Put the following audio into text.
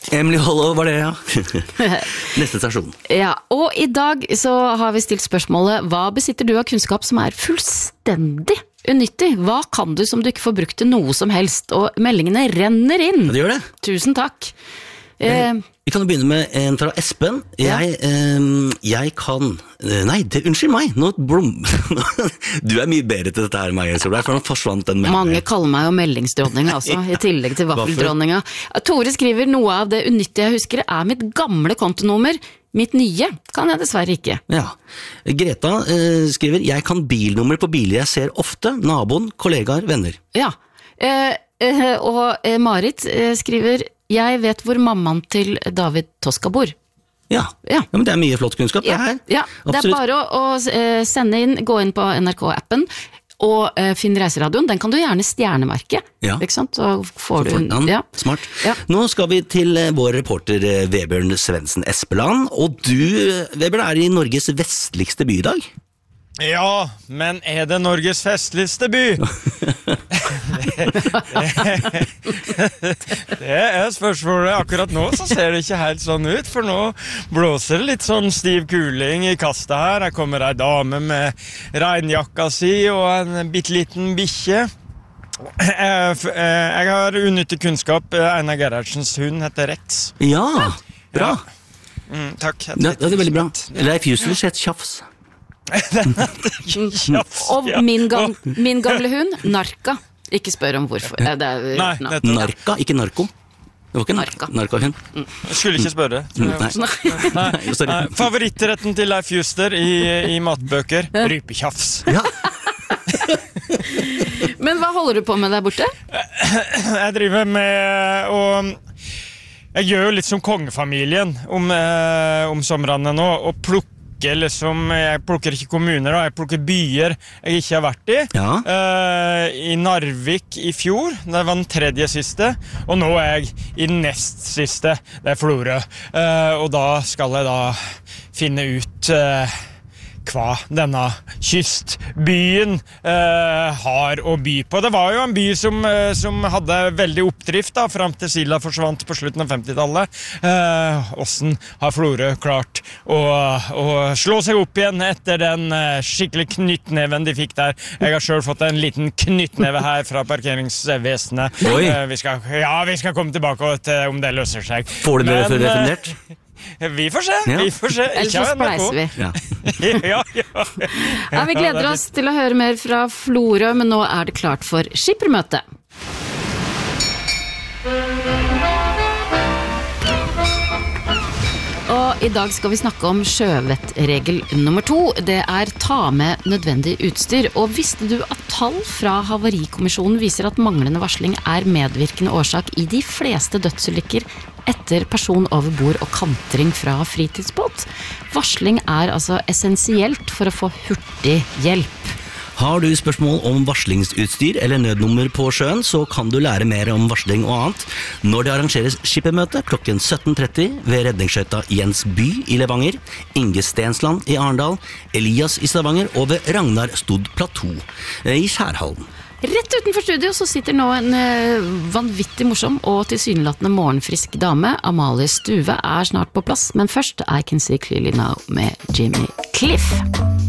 Emily Hollow var det, ja. Neste stasjon. Ja, og i dag så har vi stilt spørsmålet, hva besitter du av kunnskap som er fullstendig unyttig? Hva kan du som du ikke får brukt til noe som helst? Og meldingene renner inn. Ja, det gjør det. Tusen takk. Vi kan jo begynne med en fra Espen. Jeg kan... Nei, unnskyld meg. Du er mye bedre til dette her, Maja Solberg, for nå forsvant den meldingen. Mange kaller meg jo meldingsdronninga, altså, i tillegg til vaffeldronninga. Tore skriver, noe av det unyttige jeg husker er mitt gamle kontonummer. Mitt nye kan jeg dessverre ikke. Ja. Greta skriver, jeg kan bilnummer på biler jeg ser ofte, naboen, kollegaer, venner. Ja, og Marit skriver, jeg vet hvor mammaen til David Toska bor. Ja, men det er mye flott kunnskap det her. Ja, det er bare å sende inn, gå inn på NRK-appen, og Finn Reiseradioen, den kan du gjerne stjernemerke, ikke sant? Så får du... Smart. Ja. Nå skal vi til vår reporter Vebjørn Svendsen Espeland, og du, Vebjørn, er i Norges vestligste by i dag. Ja, men er det Norges festligste by? Det er spørsmålet. Akkurat nå så ser det ikke helt sånn ut, for nå blåser det litt sånn stiv kuling i kastet her. Her kommer ei dame med regnjakka si og en bitteliten bikkje. Jeg har unyttig kunnskap. Einar Gerhardsens hund heter Rex. Ja, bra. Takk. Det er veldig bra. Leif Justus het Tjafs. Og min gamle hund, Narka. Ikke spør om hvorfor. Narka, ikke narko. Det var ikke narkahund. Jeg skulle ikke spørre. Nei. Favorittretten til Leif Juster i matbøker, rypekjafs. Ja. Men hva holder du på med der borte? Jeg driver med å... Jeg gjør jo litt som kongefamilien om somrene nå, og jeg plukker ikke kommuner da, jeg plukker byer jeg ikke har vært i. I Narvik i fjor, det var den 3. siste, og nå er jeg i den nest siste, det er Florø. Og da skal jeg da finne ut hva denne kystbyen har å by på. Det var jo en by som hadde veldig oppdrift da, frem til Sila forsvant på slutten av 50-tallet. Hvordan har Florø klart å slå seg opp igjen etter den skikkelig knyttneven de fikk der? Jeg har selv fått en liten knyttneve her fra parkeringsvesenet. Vi skal komme tilbake til om det løser seg. Får du det refundert? Vi får se. Ellers så spleiser vi. Vi gleder oss til å høre mer fra Florø, men nå er det klart for skippermøte. Og i dag skal vi snakke om sjøvettregel nummer 2. Det er ta med nødvendig utstyr. Og visste du at tall fra Havarikommisjonen viser at manglende varsling er medvirkende årsak i de fleste dødsulykker etter person over bord og kantring fra fritidsbåt? Varsling er altså essensielt for å få hurtig hjelp. Har du spørsmål om varslingsutstyr eller nødnummer på sjøen, så kan du lære mer om varsling og annet når det arrangeres skippermøte klokken 17:30 ved redningsskøyta Jens By i Levanger, Inge Stensland i Arendal, Elias i Stavanger og ved Ragnar Stod Plateau i Skjærhallen. Rett utenfor studio så sitter nå en vanvittig morsom og tilsynelatende morgenfrisk dame. Amalie Stuve er snart på plass, men først I Can See Clearly Now med Jimmy Cliff.